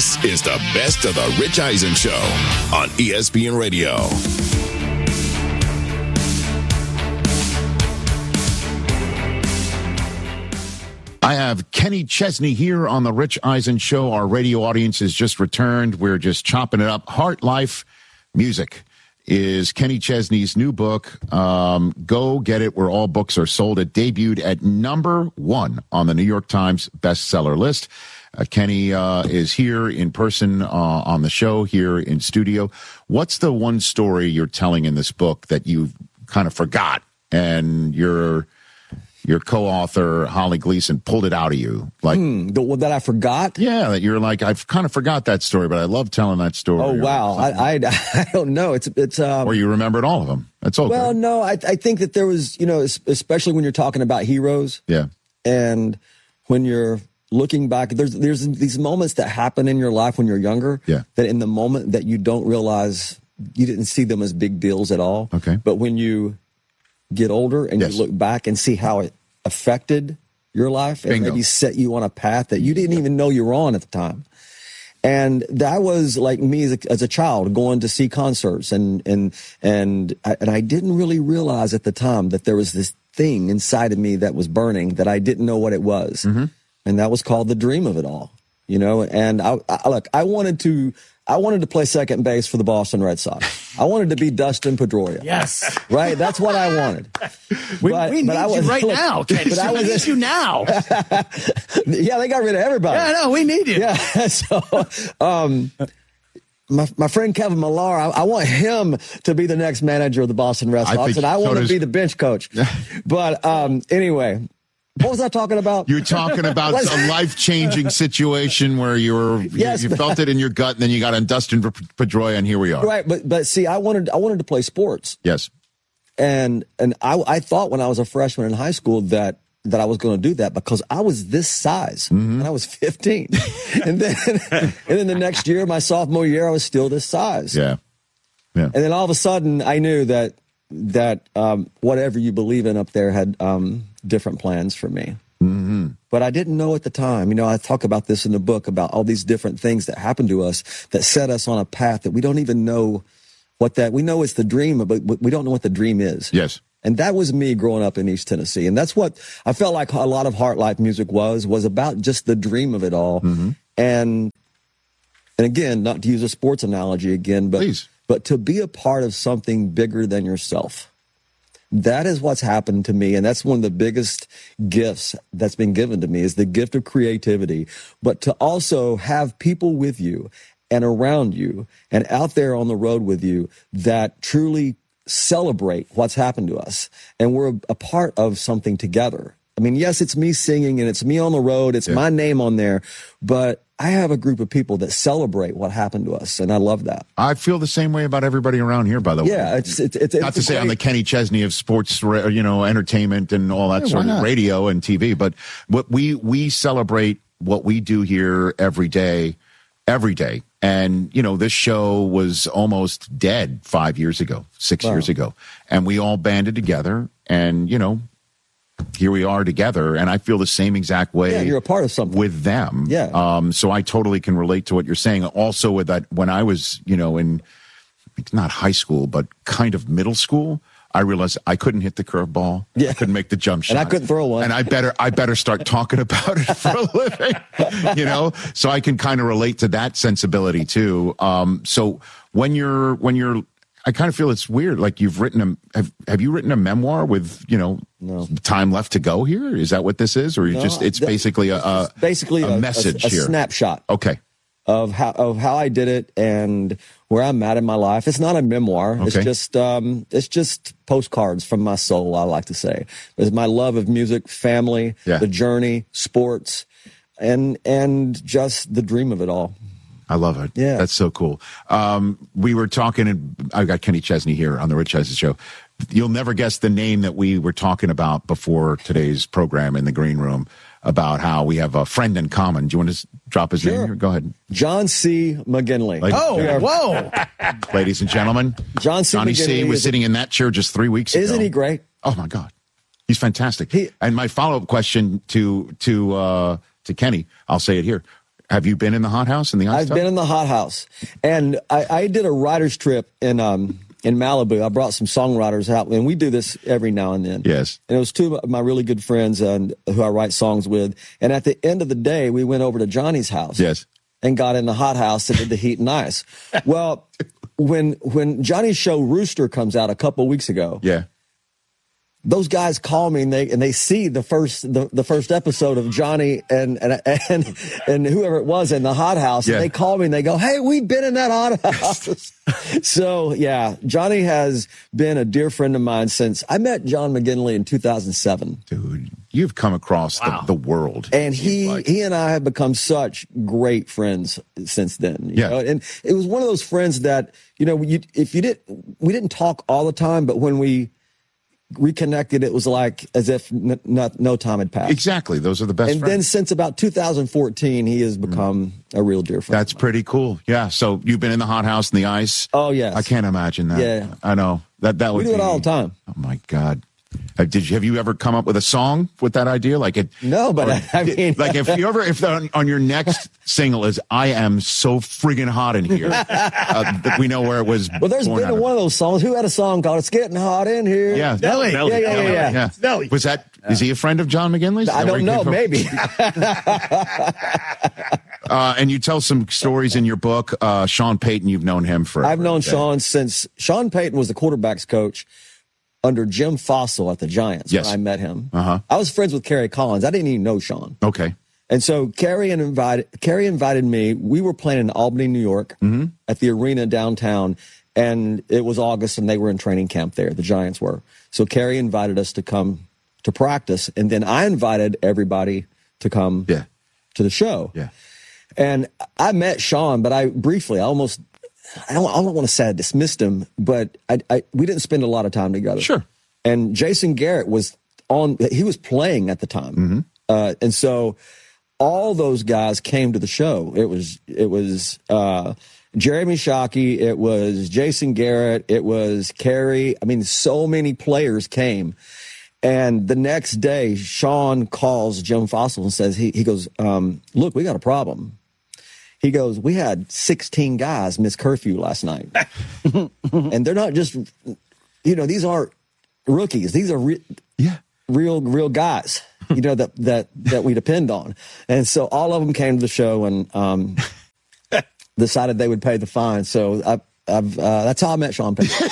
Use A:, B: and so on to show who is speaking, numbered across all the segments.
A: This is the best of the Rich Eisen Show on ESPN Radio.
B: I have Kenny Chesney here on the Rich Eisen Show. Our radio audience has just returned. We're just chopping it up. Heart, Life, Music is Kenny Chesney's new book. Go get it where all books are sold. It debuted at #1 on the New York Times bestseller list. Kenny is here in person on the show, here in studio. What's the one story you're telling in this book that you kind of forgot and your co-author, Holly Gleason, pulled it out of you? Like
C: the one that I forgot?
B: Yeah, that you're like, I've kind of forgot that story, but I love telling that story.
C: Oh, wow. I don't know. It's
B: or you remembered all of them. That's okay.
C: Well, no, I think that there was, especially when you're talking about heroes.
B: Yeah.
C: And when you're looking back, there's these moments that happen in your life when you're younger.
B: Yeah.
C: That in the moment that you don't realize, you didn't see them as big deals at all.
B: Okay.
C: But when you get older and
B: Yes.
C: you look back and see how it affected your life and
B: Bingo.
C: maybe set you on a path that you didn't even know you were on at the time. And that was like me as a child going to see concerts and I didn't really realize at the time that there was this thing inside of me that was burning that I didn't know what it was.
B: Mm-hmm.
C: And that was called the dream of it all, and I wanted to play second base for the Boston Red Sox. I wanted to be Dustin Pedroia.
D: Yes.
C: Right? That's what I wanted.
D: We need you right now, Kenny.
C: But
D: We need you now.
C: Yeah, they got rid of everybody.
D: Yeah, no, we need you.
C: Yeah. So, my friend Kevin Millar, I want him to be the next manager of the Boston Red Sox, and I want to be the bench coach. But anyway, what was I talking about?
B: You're talking about a life-changing situation where you felt it in your gut, and then you got on Dustin Pedroia, and here we are.
C: Right, but see, I wanted to play sports.
B: Yes.
C: And I thought when I was a freshman in high school that I was going to do that because I was this size when I was 15. and then the next year, my sophomore year, I was still this size.
B: Yeah. Yeah.
C: And then all of a sudden, I knew that whatever you believe in up there had different plans for me.
B: Mm-hmm.
C: But I didn't know at the time. I talk about this in the book about all these different things that happened to us that set us on a path that we don't even know we know it's the dream, but we don't know what the dream is.
B: Yes.
C: And that was me growing up in East Tennessee. And that's what I felt like a lot of Heart Life Music was about just the dream of it all.
B: Mm-hmm.
C: And again, not to use a sports analogy again, but to be a part of something bigger than yourself. That is what's happened to me. And that's one of the biggest gifts that's been given to me is the gift of creativity, but to also have people with you and around you and out there on the road with you that truly celebrate what's happened to us. And we're a part of something together. I mean, yes, it's me singing and it's me on the road. It's my name on there, but I have a group of people that celebrate what happened to us, and I love that.
B: I feel the same way about everybody around here, by the way.
C: Yeah, it's
B: not to say I'm the Kenny Chesney of sports, entertainment and all that sort of radio and TV, but what we celebrate what we do here every day. And, this show was almost dead 5 years ago, 6 years ago. And we all banded together and, here we are together. And I feel the same exact way.
C: Yeah, you're a part of something.
B: With them.
C: Yeah.
B: So I totally can relate to what you're saying. Also with that, when I was, in not high school, but kind of middle school, I realized I couldn't hit the curveball.
C: Yeah.
B: I couldn't make the jump shot.
C: And I couldn't throw one.
B: And I better start talking about it for a living, so I can kind of relate to that sensibility too. So when you're, I kind of feel it's weird. Like you've written have you written a memoir with,
C: No.
B: time left to go here? Is that what this is? Or it's basically a message
C: a
B: here.
C: Snapshot.
B: Okay.
C: Of how I did it and where I'm at in my life. It's not a memoir.
B: Okay.
C: It's just postcards from my soul, I like to say. It's my love of music, family, the journey, sports, and just the dream of it all.
B: I love it.
C: Yeah.
B: That's so cool. We were talking, and I've got Kenny Chesney here on the Rich Eisen Show. You'll never guess the name that we were talking about before today's program in the green room about how we have a friend in common. Do you want to drop his name here? Go ahead.
C: John C. McGinley.
D: Whoa.
B: Ladies and gentlemen,
C: Johnny
B: C. was sitting in that chair just 3 weeks ago.
C: Isn't he great?
B: Oh, my God. He's fantastic. And my follow-up question to Kenny, I'll say it here. Have you been in the hot house in the ice
C: I've been in the hot house. And I did a writer's trip in Malibu. I brought some songwriters out, and we do this every now and then.
B: Yes.
C: And it was two of my really good friends who I write songs with. And at the end of the day, we went over to Johnny's house.
B: Yes.
C: And got in the hot house and did the heat and ice. Well, when Johnny's show Rooster comes out a couple weeks ago,
B: yeah,
C: those guys call me and they see the first episode of Johnny and whoever it was in the hot house, and they call me and they go, "Hey, we've been in that hot house." So yeah, Johnny has been a dear friend of mine since I met John McGinley in 2007.
B: Dude, you've come across the world,
C: and he and I have become such great friends since then. You know? And it was one of those friends that we didn't talk all the time, but when we reconnected, it was like as if no time had passed.
B: Exactly. Those are the best friends.
C: And then since about 2014, he has become a real dear friend.
B: That's pretty cool. Yeah. So you've been in the hot house and the ice.
C: Oh, yes.
B: I can't imagine that.
C: Yeah.
B: I know. That would
C: We do it all the time.
B: Oh, my God. Have you ever come up with a song with that idea?
C: No, but I mean,
B: like if on your next single is "I am so friggin' hot in here," we know where it was.
C: Well, there's been one of those songs. Who had a song called "It's Getting Hot in Here"?
B: Yeah,
D: Nelly.
C: Yeah.
D: Nelly.
B: Was that? Is he a friend of John McGinley's?
C: I don't know. Maybe.
B: And you tell some stories in your book. Sean Payton, you've known him for.
C: I've known Sean since Sean Payton was the quarterback's coach under Jim Fossil at the Giants.
B: Yes.
C: When I met him.
B: Uh-huh.
C: I was friends with Kerry Collins. I didn't even know Sean.
B: Okay.
C: And so Kerry invited me. We were playing in Albany, New York, at the arena downtown, and it was August, and they were in training camp there. The Giants were. So Kerry invited us to come to practice, and then I invited everybody to come to the show.
B: Yeah.
C: And I met Sean, but I don't want to say I dismissed him, but we didn't spend a lot of time together.
B: Sure.
C: And Jason Garrett he was playing at the time. And so all those guys came to the show. It was Jeremy Shockey. It was Jason Garrett. It was Kerry. I mean, so many players came. And the next day, Sean calls Jim Fossil and says, he goes, look, we got a problem. He goes, we had 16 guys miss curfew last night. And they're not just, these aren't rookies. These are real guys, that we depend on. And so all of them came to the show and decided they would pay the fine. So that's how I met Sean Payton.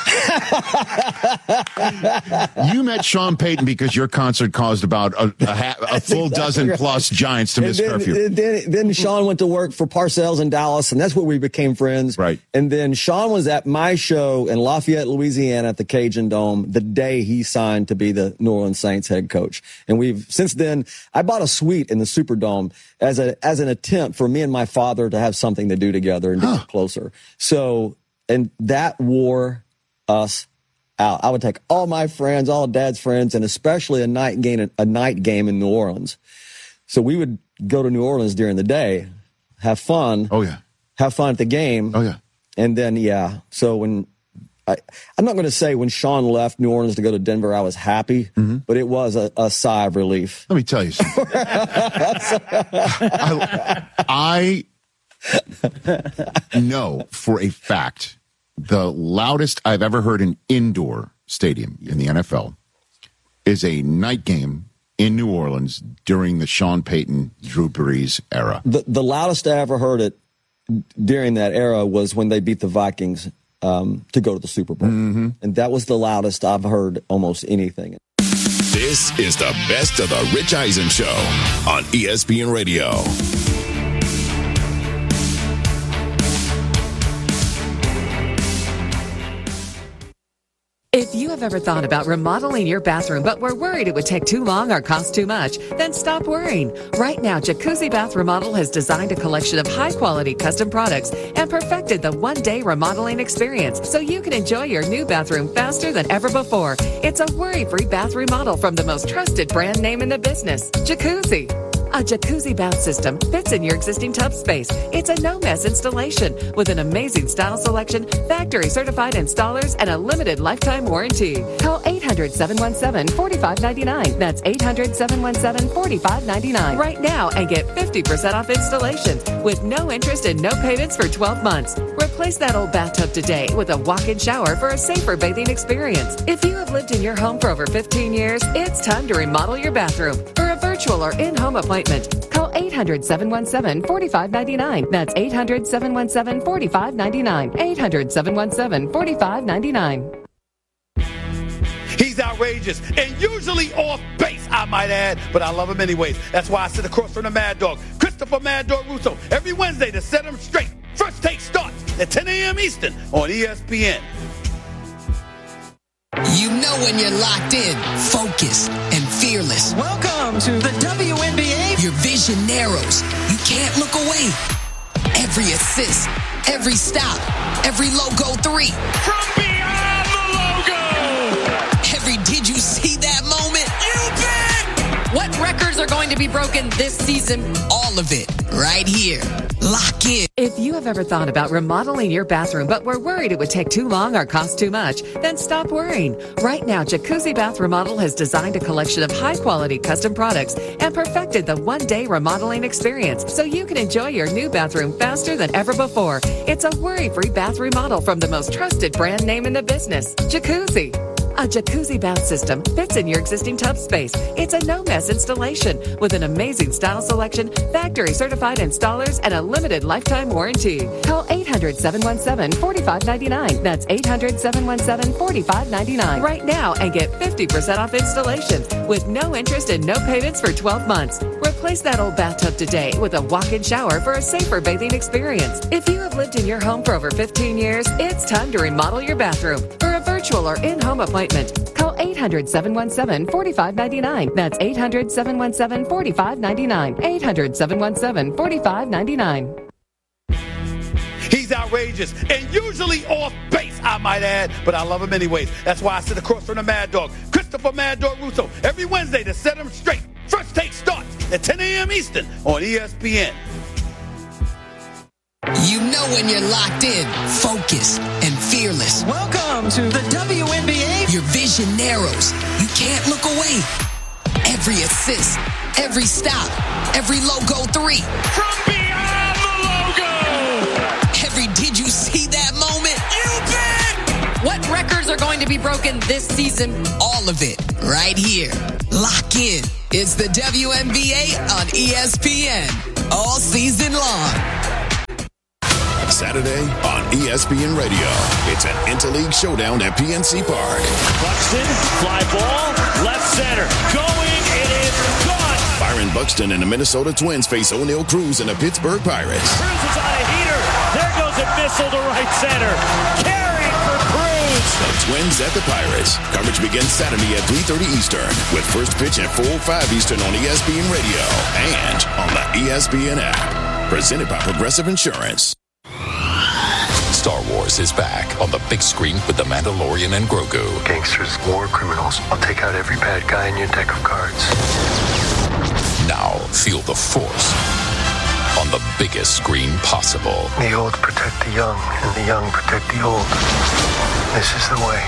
B: You met Sean Payton because your concert caused about a full dozen plus Giants to miss curfew.
C: Then Sean went to work for Parcells in Dallas, and that's where we became friends.
B: Right.
C: And then Sean was at my show in Lafayette, Louisiana at the Cajun Dome the day he signed to be the New Orleans Saints head coach. And since then, I bought a suite in the Superdome as an attempt for me and my father to have something to do together and get closer. So, and that wore us out. I would take all my friends, all Dad's friends, and especially a night game in New Orleans. So we would go to New Orleans during the day, have fun.
B: Oh yeah,
C: have fun at the game.
B: Oh yeah,
C: and then So when I'm not going to say when Sean left New Orleans to go to Denver, I was happy, but it was a sigh of relief.
B: Let me tell you something. I know for a fact the loudest I've ever heard an indoor stadium in the NFL is a night game in New Orleans during the Sean Payton, Drew Brees era.
C: The loudest I ever heard it during that era was when they beat the Vikings to go to the Super Bowl. And that was the loudest I've heard almost anything.
A: This is the best of the Rich Eisen Show on ESPN Radio.
E: If you have ever thought about remodeling your bathroom but were worried it would take too long or cost too much, then stop worrying. Right now, Jacuzzi Bath Remodel has designed a collection of high-quality custom products and perfected the one-day remodeling experience so you can enjoy your new bathroom faster than ever before. It's a worry-free bath remodel from the most trusted brand name in the business, Jacuzzi. A jacuzzi bath system fits in your existing tub space. It's a no-mess installation with an amazing style selection, factory-certified installers, and a limited lifetime warranty. Call 800 800-717-4599. That's 800-717-4599. Right now and get 50% off installations with no interest and no payments for 12 months. Replace that old bathtub today with a walk-in shower for a safer bathing experience. If you have lived in your home for over 15 years, it's time to remodel your bathroom. For a virtual or in-home appointment, call 800-717-4599. That's 800-717-4599. 800-717-4599.
F: He's outrageous and usually off base, I might add, but I love him anyways. That's why I sit across from the Mad Dog, Christopher Mad Dog Russo, every Wednesday to set him straight. First Take starts at 10 a.m. Eastern on ESPN.
G: You know when you're locked in, focused, and fearless.
H: Welcome to the WNBA.
G: Your vision narrows. You can't look away. Every assist, every stop, every logo three.
I: From beyond the logo.
G: Every did you see that moment?
I: You bet.
J: What records are going to be broken this season?
G: All of it right here. Lock in.
E: If you have ever thought about remodeling your bathroom but were worried it would take too long or cost too much, then stop worrying. Right now, Jacuzzi Bath Remodel has designed a collection of high-quality custom products and perfected the one-day remodeling experience so you can enjoy your new bathroom faster than ever before. It's a worry-free bath remodel from the most trusted brand name in the business, Jacuzzi. A jacuzzi bath system fits in your existing tub space. It's a no-mess installation with an amazing style selection, factory-certified installers, and a limited lifetime warranty. Call 800-717-4599. That's 800-717-4599 right now and get 50% off installations with no interest and no payments for 12 months. Replace that old bathtub today with a walk-in shower for a safer bathing experience. If you have lived in your home for over 15 years, it's time to remodel your bathroom. For a virtual or in-home appointment, call 800-717-4599. That's 800-717-4599. 800-717-4599.
F: He's outrageous and usually off base, I might add, but I love him anyways. That's why I sit across from the Mad Dog, Christopher Mad Dog Russo, every Wednesday to set him straight. First Take starts at 10 a.m. Eastern on ESPN.
G: You know when you're locked in, focused, and fearless.
H: Welcome to the WNBA.
G: Your vision narrows. You can't look away. Every assist, every stop, every logo three.
I: From beyond the logo.
G: Every did you see that moment?
I: You bet.
J: What records are going to be broken this season?
G: All of it right here. Lock in. It's the WNBA on ESPN all season long.
A: Saturday on ESPN Radio. It's an interleague showdown at PNC Park.
K: Buxton, fly ball, left center. Going, it is gone.
A: Byron Buxton and the Minnesota Twins face O'Neal Cruz and the Pittsburgh Pirates.
K: Cruz is on a heater. There goes a missile to right center. Carried for Cruz.
A: The Twins at the Pirates. Coverage begins Saturday at 3:30 Eastern with first pitch at 4:05 Eastern on ESPN Radio and on the ESPN app. Presented by Progressive Insurance.
L: Star Wars is back on the big screen with The Mandalorian and Grogu.
M: Gangsters, war criminals. I'll take out every bad guy in your deck of cards.
L: Now feel the Force on the biggest screen possible.
M: The old protect the young, and the young protect the old. This is the way.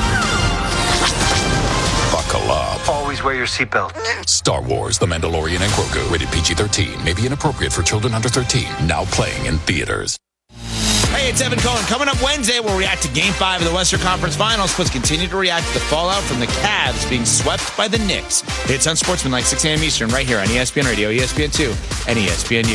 L: Buckle up.
M: Always wear your seatbelt.
L: Star Wars, The Mandalorian and Grogu. Rated PG-13. May be inappropriate for children under 13. Now playing in theaters.
N: Hey, it's Evan Cohen. Coming up Wednesday, we'll react to Game 5 of the Western Conference Finals, plus continue to react to the fallout from the Cavs being swept by the Knicks. It's on Sportsmanlike, 6 a.m. Eastern, right here on ESPN Radio, ESPN2, and ESPNU.